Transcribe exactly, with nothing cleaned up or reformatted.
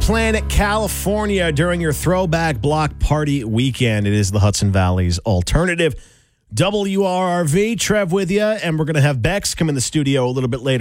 Planet California during your Throwback Block Party weekend. It is the Hudson Valley's alternative. W R R V, Trev with you, and we're going to have Bex come in the studio a little bit later.